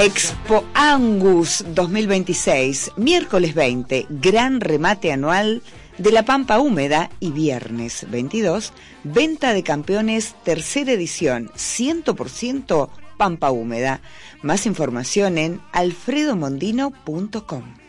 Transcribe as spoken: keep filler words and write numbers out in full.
Expo Angus dos mil veintiséis, miércoles veinte, gran remate anual de la Pampa Húmeda y viernes veintidós, venta de campeones tercera edición, cien por ciento Pampa Húmeda. Más información en alfredo mondino punto com.